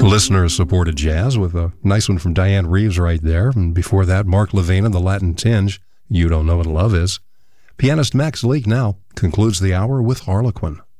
Listener-supported jazz with a nice one from Diane Reeves right there. And before that, Mark Levine and the Latin Tinge, You Don't Know What Love Is. Pianist Max Leake now concludes the hour with Harlequin.